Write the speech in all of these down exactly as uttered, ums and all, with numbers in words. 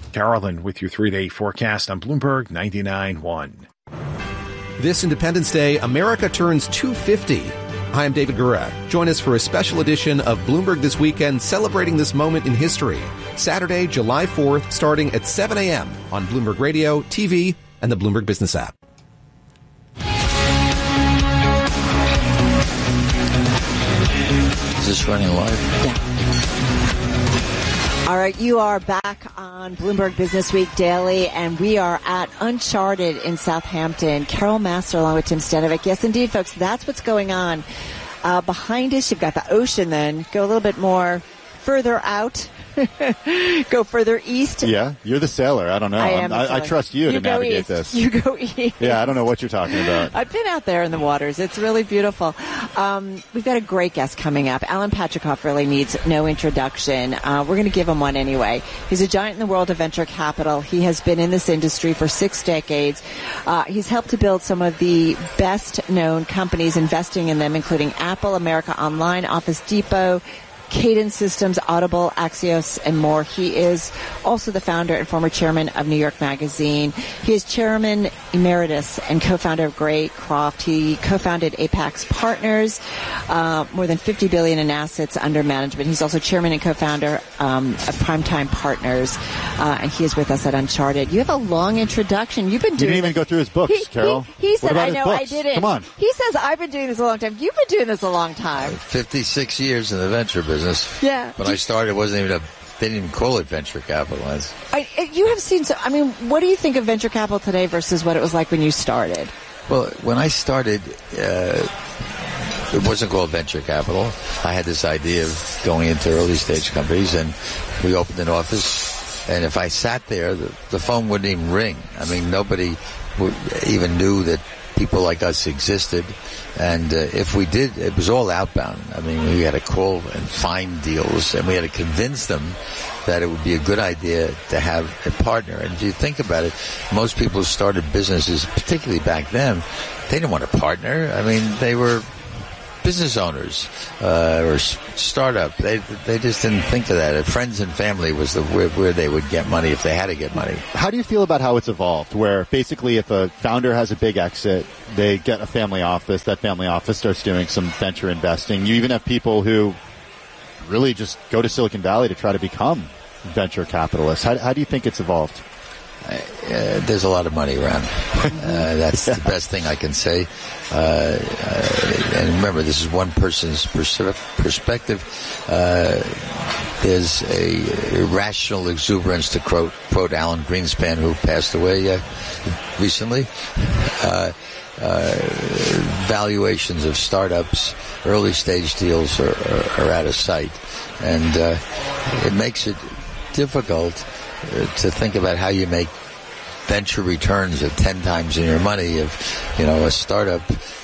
Carolyn with your three-day forecast on Bloomberg ninety-nine point one. This Independence Day, America turns two fifty. Hi, I'm David Gura. Join us for a special edition of Bloomberg This Weekend, celebrating this moment in history. Saturday, July fourth, starting at seven a.m. on Bloomberg Radio, T V, and the Bloomberg Business app. Is this running live? Yeah. All right, you are back on Bloomberg Business Week Daily, and we are at Uncharted in Southampton. Carol Master along with Tim Stanovic. Yes, indeed, folks, that's what's going on. Uh, behind us, you've got the ocean then. Go a little bit more further out. Go further east. Yeah, you're the sailor. I don't know. I, am I, I trust you, you to navigate east. this. You go east. Yeah, I don't know what you're talking about. I've been out there in the waters. It's really beautiful. Um, we've got a great guest coming up. Alan Patricof really needs no introduction. Uh, we're going to give him one anyway. He's a giant in the world of venture capital. He has been in this industry for six decades. Uh, he's helped to build some of the best-known companies, investing in them, including Apple, America Online, Office Depot, Cadence Systems, Audible, Axios, and more. He is also the founder and former chairman of New York Magazine. He is chairman emeritus and co-founder of Greycroft. He co-founded Apex Partners, uh, more than fifty billion dollars in assets under management. He's also chairman and co-founder um, of Primetime Partners, uh, and he is with us at Uncharted. You have a long introduction. You've been doing. You didn't even go through his books, he, Carol. He, he said, "I know, I didn't." Come on. He says, "I've been doing this a long time." You've been doing this a long time. fifty-six years in the venture business. Yeah. When I started, it wasn't even a, they didn't even call it venture capital. I, you have seen, so, I mean, what do you think of venture capital today versus what it was like when you started? Well, when I started, uh, it wasn't called venture capital. I had this idea of going into early stage companies, and we opened an office, and if I sat there, the, the phone wouldn't even ring. I mean, nobody would, even knew that people like us existed, and uh, if we did, it was all outbound. I mean, we had to call and find deals, and we had to convince them that it would be a good idea to have a partner. And if you think about it, most people who started businesses, particularly back then, they didn't want a partner. I mean, they were business owners uh, or startup. They they just didn't think of that. Friends and family was the where, where they would get money if they had to get money. How do you feel about how it's evolved, where basically if a founder has a big exit, they get a family office, that family office starts doing some venture investing. You even have people who really just go to Silicon Valley to try to become venture capitalists. How, how do you think it's evolved? Uh, there's a lot of money around. Uh, that's yeah. the best thing I can say. Uh, uh, and remember, this is one person's pers- perspective. Uh, there's a irrational exuberance, to quote, quote Alan Greenspan, who passed away uh, recently. Uh, uh, valuations of startups, early stage deals are, are, are out of sight. And uh, it makes it difficult to think about how you make venture returns of ten times in your money. If, you know, a startup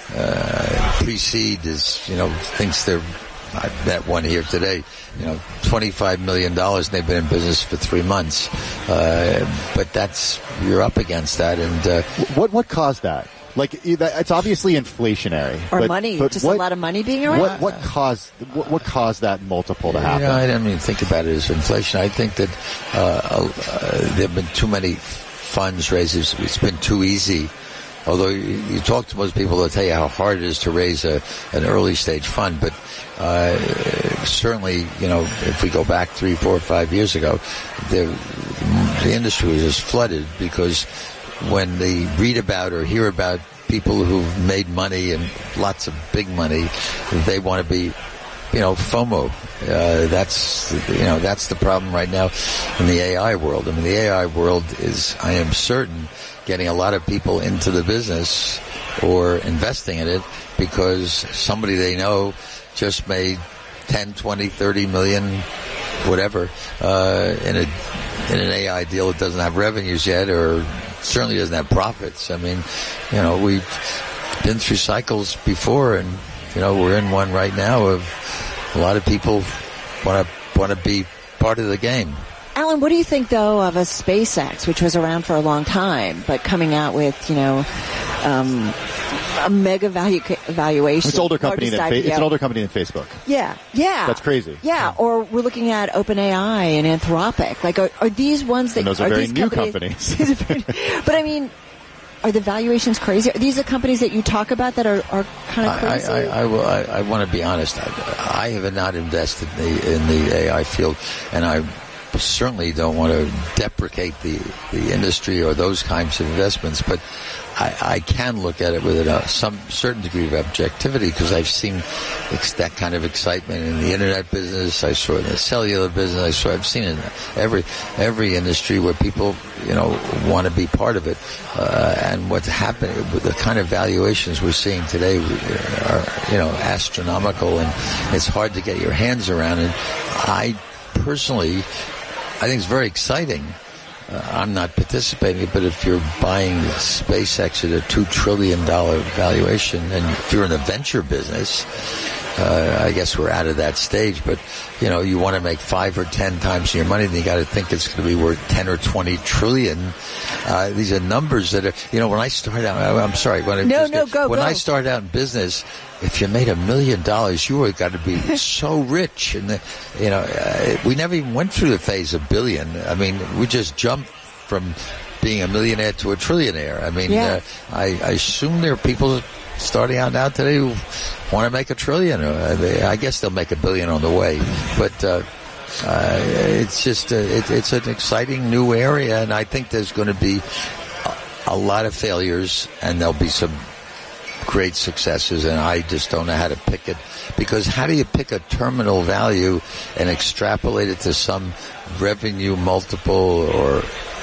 uh, pre-seed is, you know, thinks they're, I met one here today, you know, twenty-five million dollars, and they've been in business for three months. Uh, but that's, you're up against that. And uh, what what caused that? Like, it's obviously inflationary. Or but, money, but just what, a lot of money being around? What, what caused what, what caused that multiple to happen? You know, I don't even think about it as inflation. I think that uh, uh, there have been too many funds raises. It's been too easy. Although you, you talk to most people, they'll tell you how hard it is to raise a, an early stage fund. But uh, certainly, you know, if we go back three, four, five years ago, the, the industry was just flooded because when they read about or hear about people who've made money and lots of big money, they want to be, you know, FOMO. Uh, that's, you know, that's the problem right now in the A I world. I mean, the A I world is, I am certain, getting a lot of people into the business or investing in it because somebody they know just made ten, twenty, thirty million, whatever, uh, in a, in an A I deal that doesn't have revenues yet, or certainly doesn't have profits. I mean, you know, we've been through cycles before, and, you know, we're in one right now of a lot of people want to want to be part of the game. Alan, what do you think, though, of a SpaceX, which was around for a long time, but coming out with, you know, um, a mega value valuation. It's older company than fa- it's an older company than Facebook. Yeah, yeah. That's crazy. Yeah, or we're looking at OpenAI and Anthropic. Like, are, are these ones that and those are, are very these new companies, companies. But I mean, are the valuations crazy? Are these the companies that you talk about that are, are kind of crazy? I, I, I, will, I, I want to be honest. I, I have not invested in the, in the A I field, and I certainly don't want to deprecate the, the industry or those kinds of investments, but I, I can look at it with a, some certain degree of objectivity because I've seen ex- that kind of excitement in the internet business. I saw it in the cellular business. I saw. I've seen it in every every industry where people, you know, want to be part of it. Uh, and what's happening with the kind of valuations we're seeing today are, you know, astronomical, and it's hard to get your hands around. And I personally, I think it's very exciting. Uh, I'm not participating, but if you're buying SpaceX at a two trillion dollars valuation, and if you're in the venture business, uh, I guess we're out of that stage, but, you know, you want to make five or ten times your money, then you got to think it's going to be worth ten or twenty trillion. Uh, these are numbers that are, you know, when I started out, I'm sorry. When I no, just, no, go, When go. I started out in business, if you made a million dollars, you would got to be so rich. And, the, you know, uh, we never even went through the phase of billion. I mean, we just jumped from being a millionaire to a trillionaire. I mean, yeah. uh, I, I assume there are people starting out now today who want to make a trillion. Uh, they, I guess they'll make a billion on the way. But uh, uh, it's just, uh, it, it's an exciting new area, and I think there's going to be a, a lot of failures, and there'll be some great successes, and I just don't know how to pick it. Because how do you pick a terminal value and extrapolate it to some revenue multiple or, or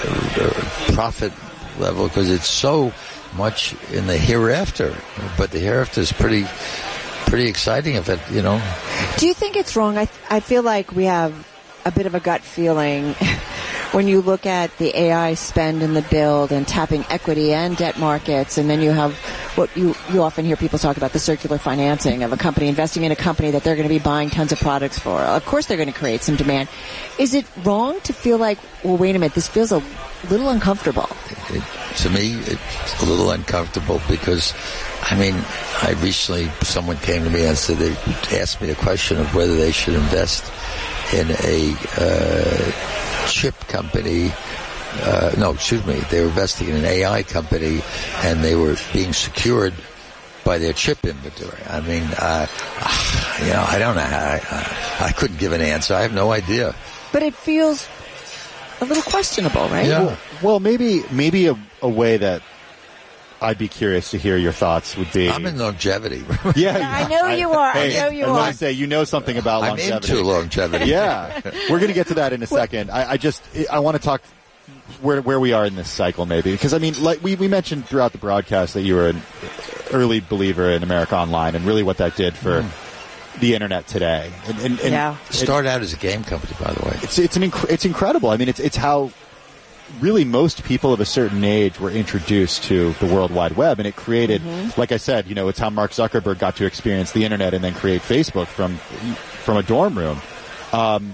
profit level? Because it's so much in the hereafter. But the hereafter is pretty pretty exciting if it, you know. Do you think it's wrong? I I feel like we have a bit of a gut feeling when you look at the A I spend and the build and tapping equity and debt markets, and then you have what you, you often hear people talk about, the circular financing of a company investing in a company that they're going to be buying tons of products for. Of course they're going to create some demand. Is it wrong to feel like, well, wait a minute, this feels a little uncomfortable? It, to me, it's a little uncomfortable because, I mean, I recently, someone came to me and said they asked me a question of whether they should invest in a uh, chip company. Uh, no, excuse me. They were investing in an A I company, and they were being secured by their chip inventory. I mean, uh, you know, I don't know how. I, I couldn't give an answer. I have no idea. But it feels a little questionable, right? Yeah. Well, well maybe maybe a, a way that I'd be curious to hear your thoughts would be. I'm in longevity. Yeah, I know you are. Hey, I know you I are. want to say you know something about I'm longevity. into longevity. Yeah, we're going to get to that in a second. I, I just I want to talk where where we are in this cycle, maybe, because I mean, like we, we mentioned throughout the broadcast that you were an early believer in America Online and really what that did for mm. the internet today. And, and, and yeah, it started out as a game company, by the way. It's it's an inc- it's incredible. I mean, it's it's how really most people of a certain age were introduced to the World Wide Web, and it created, mm-hmm. like I said, you know, it's how Mark Zuckerberg got to experience the internet and then create Facebook from from a dorm room. Um,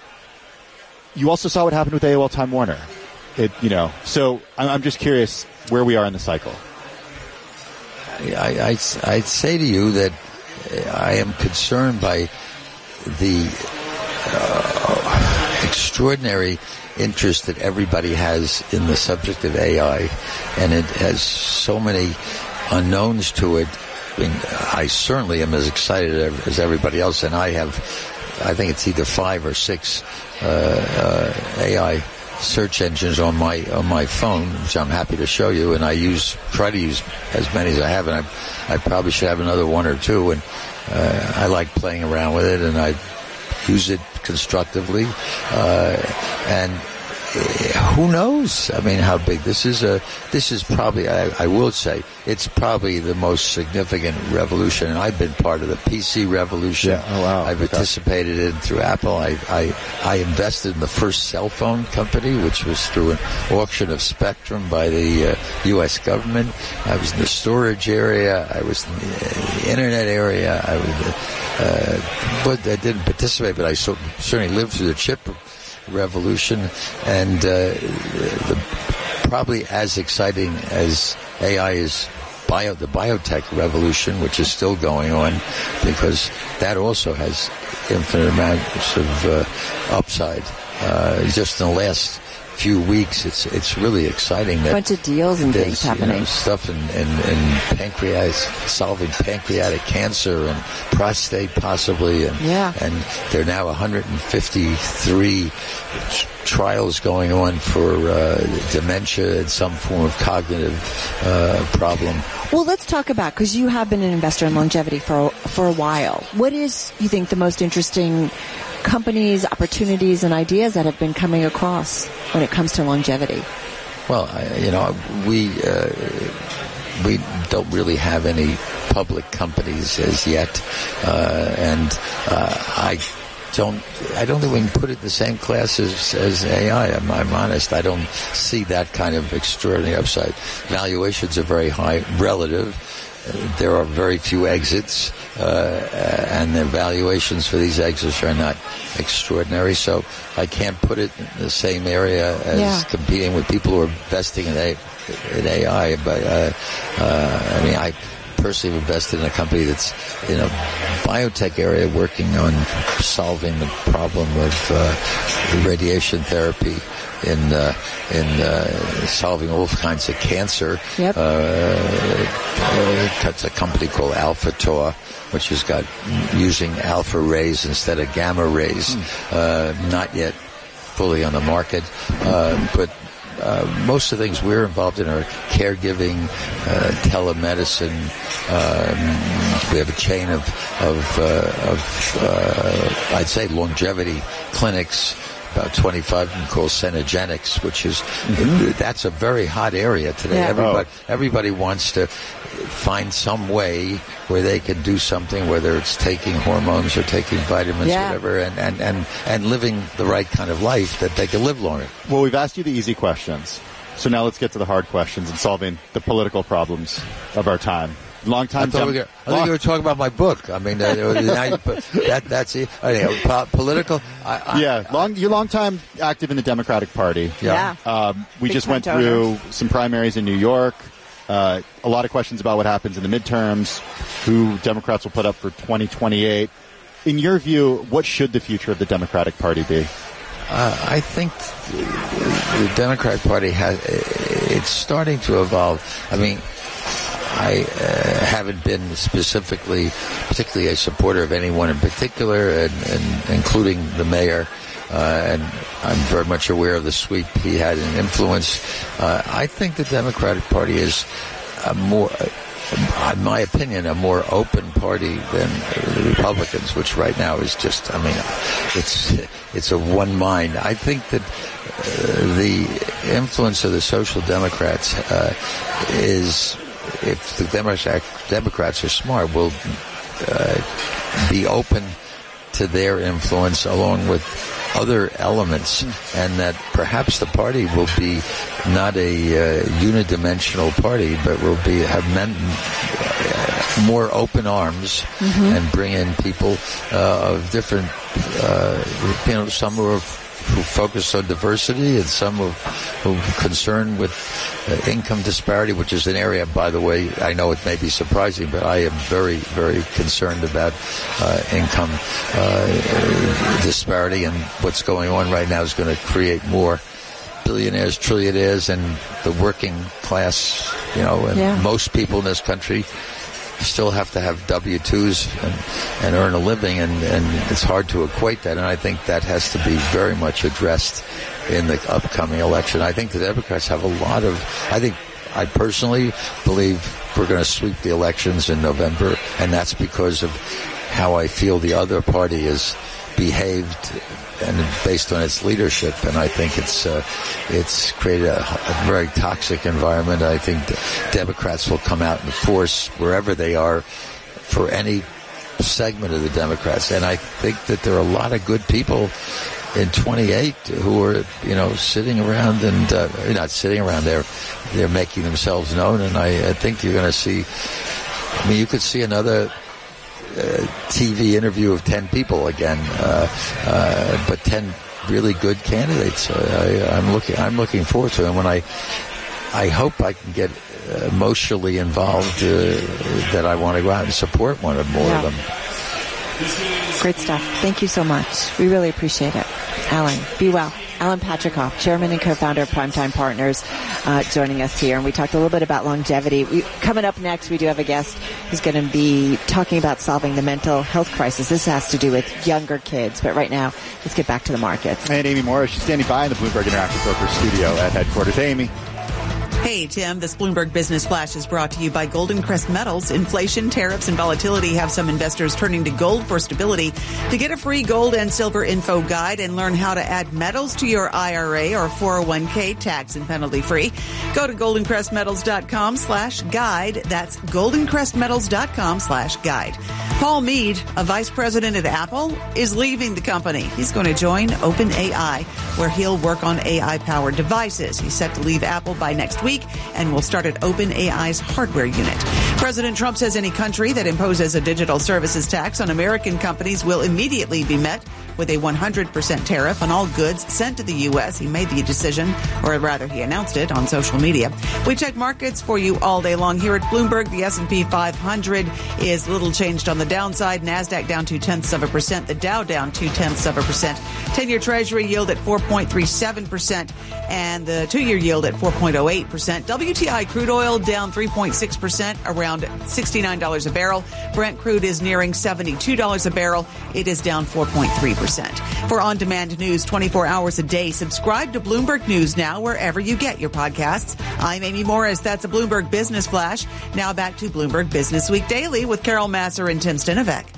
you also saw what happened with A O L Time Warner. It, you know, so I'm, I'm just curious where we are in the cycle. I, I, I'd say to you that I am concerned by the uh, extraordinary interest that everybody has in the subject of A I, and it has so many unknowns to it. I mean, I certainly am as excited as everybody else, and I have, I think it's either five or six uh, uh, A I search engines on my on my phone, which I'm happy to show you, and I use try to use as many as I have, and I I probably should have another one or two, and uh, I like playing around with it, and I use it constructively, uh, and who knows? I mean, how big this is? A this is probably, I, I will say, it's probably the most significant revolution. And I've been part of the P C revolution. Yeah. Oh, wow. I participated in through Apple. I, I I invested in the first cell phone company, which was through an auction of spectrum by the uh, U S government. I was in the storage area. I was in the, uh, the internet area. I was, uh, but I didn't participate. But I so, certainly lived through the chip revolution, and uh, the, probably as exciting as A I is bio, the biotech revolution, which is still going on, because that also has infinite amounts of uh, upside. Uh, just in the last few weeks, it's it's really exciting. That a bunch of deals and things happening. You know, stuff in, in, in pancreatic, solving pancreatic cancer and prostate possibly, and yeah. and there are now one hundred fifty-three trials going on for uh, dementia and some form of cognitive uh, problem. Well, let's talk about, because you have been an investor in longevity for for a while. What is, you think, the most interesting companies, opportunities, and ideas that have been coming across when it comes to longevity? Well, I, you know, we uh, we don't really have any public companies as yet, uh, and uh, I don't I don't think we can put it in the same class as, as A I. I'm, I'm honest. I don't see that kind of extraordinary upside. Valuations are very high, relative. There are very few exits, uh, and the valuations for these exits are not extraordinary. So I can't put it in the same area as yeah. competing with people who are investing in A, in A I. But uh, uh, I mean, I personally have invested in a company that's in a biotech area working on solving the problem of uh, radiation therapy in uh, in uh, solving all kinds of cancer. Yep. Uh, it's a company called AlphaTaur, which has got using alpha rays instead of gamma rays. Mm. Uh, not yet fully on the market, uh, but Uh, most of the things we're involved in are caregiving, uh, telemedicine. Um, we have a chain of, of, uh, of uh, I'd say, longevity clinics. About twenty-five of them called Cenegenics, which is mm-hmm. that's a very hot area today. Yeah. Everybody, oh. everybody wants to find some way where they can do something, whether it's taking hormones or taking vitamins yeah. or whatever, and, and, and, and living the right kind of life that they can live longer. Well, we've asked you the easy questions. So now let's get to the hard questions and solving the political problems of our time. Long time. I thought, dem- we were, I thought you were talking about my book. I mean, uh, now you put, that, that's it. Anyway, po- political. I, I, yeah, long. You're long time active in the Democratic Party. Yeah. yeah. Um, we Big just went through some primaries in New York. Uh, a lot of questions about what happens in the midterms, who Democrats will put up for twenty twenty-eight. In your view, what should the future of the Democratic Party be? Uh, I think the Democratic Party has. It's starting to evolve. I mean. I uh, haven't been specifically, particularly a supporter of anyone in particular, and, and including the mayor. Uh, and I'm very much aware of the sweep he had in influence. Uh, I think the Democratic Party is a more, uh, in my opinion, a more open party than the Republicans, which right now is just, I mean, it's it's a one mind. I think that uh, the influence of the Social Democrats uh, is. If the Democrats are smart, will uh, be open to their influence along with other elements, and that perhaps the party will be not a uh, unidimensional party, but will be have men, uh, more open arms mm-hmm. and bring in people uh, of different, uh, you know, some who are who focus on diversity and some who, who are concerned with uh, income disparity, which is an area, by the way, I know it may be surprising, but I am very, very concerned about uh, income uh, disparity, and what's going on right now is going to create more billionaires, trillionaires, and the working class, you know, and yeah. most people in this country still have to have W two's and, and earn a living, and, and it's hard to equate that, and I think that has to be very much addressed in the upcoming election. I think the Democrats have a lot of, I think, I personally believe we're going to sweep the elections in November, and that's because of how I feel the other party has behaved and based on its leadership, and I think it's uh, it's created a, a very toxic environment. I think the Democrats will come out in force wherever they are for any segment of the Democrats, and I think that there are a lot of good people in twenty-eight who are, you know, sitting around and uh, not sitting around. They're they're making themselves known, and I, I think you're going to see. I mean, you could see another. Uh, T V interview of ten people again, uh, uh, but ten really good candidates. Uh, I, I'm looking. I'm looking forward to it. And when I, I hope I can get emotionally involved uh, that I want to go out and support one or more yeah. of them. Great stuff. Thank you so much. We really appreciate it. Alan, be well. Alan Patricof, chairman and co-founder of Primetime Partners, uh, joining us here. And we talked a little bit about longevity. We, coming up next, we do have a guest who's going to be talking about solving the mental health crisis. This has to do with younger kids. But right now, let's get back to the markets. And Amy Morris, she's standing by in the Bloomberg Interactive Brokers studio at headquarters. Hey, Amy. Hey, Tim. This Bloomberg Business Flash is brought to you by Golden Crest Metals. Inflation, tariffs, and volatility have some investors turning to gold for stability. To get a free gold and silver info guide and learn how to add metals to your I R A or four oh one k tax and penalty free, go to goldencrestmetals.com slash guide. That's goldencrestmetals.com slash guide. Paul Mead, a vice president at Apple, is leaving the company. He's going to join OpenAI, where he'll work on A I-powered devices. He's set to leave Apple by next week and will start at OpenAI's hardware unit. President Trump says any country that imposes a digital services tax on American companies will immediately be met with a one hundred percent tariff on all goods sent to the U S. He made the decision, or rather he announced it on social media. We check markets for you all day long here at Bloomberg. The S and P five hundred is little changed on the downside. NASDAQ down two-tenths of a percent. The Dow down two-tenths of a percent. ten-year Treasury yield at four point three seven percent and the two-year yield at four point oh eight percent. W T I crude oil down three point six percent, around sixty-nine dollars a barrel. Brent crude is nearing seventy-two dollars a barrel. It is down four point three percent. For on-demand news twenty-four hours a day, subscribe to Bloomberg News now wherever you get your podcasts. I'm Amy Morris. That's a Bloomberg Business Flash. Now back to Bloomberg Business Week Daily with Carol Masser and Tim Stenovec.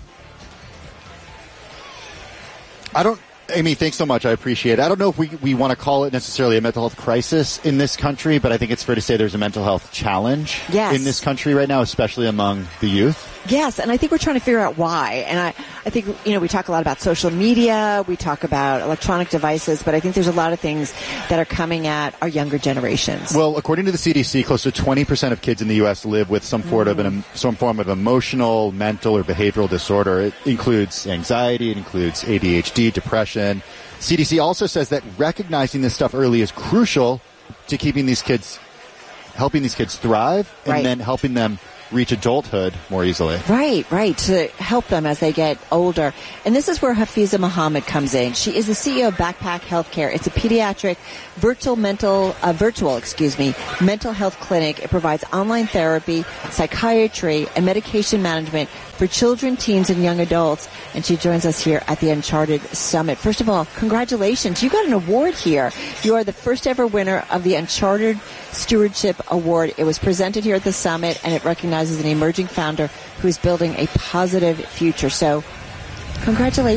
I don't, Amy, thanks so much. I appreciate it. I don't know if we we want to call it necessarily a mental health crisis in this country, but I think it's fair to say there's a mental health challenge yes. in this country right now, especially among the youth. Yes, and I think we're trying to figure out why. And I, I think, you know, we talk a lot about social media, we talk about electronic devices, but I think there's a lot of things that are coming at our younger generations. Well, according to the C D C, close to twenty percent of kids in the U S live with some form of an, some form of emotional, mental, or behavioral disorder. It includes anxiety, it includes A D H D, depression. C D C also says that recognizing this stuff early is crucial to keeping these kids, helping these kids thrive, and right. then helping them reach adulthood more easily. Right, right, to help them as they get older. And this is where Hafiza Muhammad comes in. She is the C E O of Backpack Healthcare. It's a pediatric virtual mental, uh, virtual, excuse me, mental health clinic. It provides online therapy, psychiatry, and medication management for children, teens, and young adults. And she joins us here at the Uncharted Summit. First of all, congratulations. You got an award here. You are the first ever winner of the Uncharted Stewardship Award. It was presented here at the summit, and it recognizes an emerging founder who is building a positive future. So, congratulations.